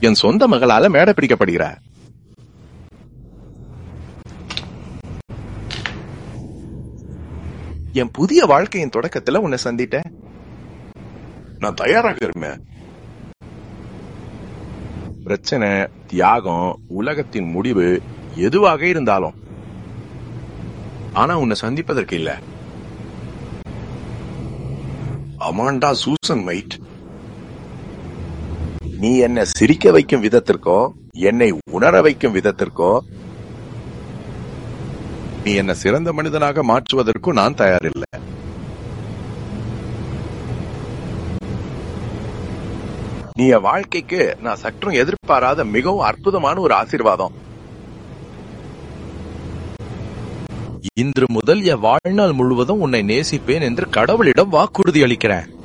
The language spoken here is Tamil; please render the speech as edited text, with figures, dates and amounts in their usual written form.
என் சொந்த மகளால மேடை பிடிக்கப்படுகிற. என் புதிய வாழ்க்கையின் தொடக்கத்துல உன்னை சந்திட்டேன். நான் தயாராக இருந்தேன். பிரச்சனை, தியாகம், உலகத்தின் முடிவு எதுவாக இருந்தாலும். ஆனா உன்னை சந்திப்பதற்கு இல்ல. அமாண்டா சூசன் மைட், நீ என்னை சிரிக்க வைக்கும் விதத்திற்கோ என்னை உணர வைக்கும் விதத்திற்கோ நீ என்ன சிறந்த மனிதனாக மாற்றுவதற்கும் நான் தயாரில்லை. நீ என் வாழ்க்கைக்கு நான் சற்றும் எதிர்பாராத மிகவும் அற்புதமான ஒரு ஆசீர்வாதம். இன்று முதல் என் வாழ்நாள் முழுவதும் உன்னை நேசிப்பேன் என்று கடவுளிடம் வாக்குறுதி அளிக்கிறேன்.